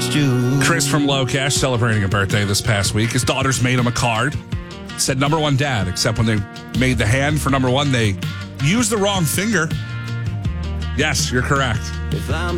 against you. Chris from Low Cash celebrating a birthday this past week. His daughters made him a card. Said number one dad, except when they made the hand for number one, they used the wrong finger. Yes, you're correct. If I'm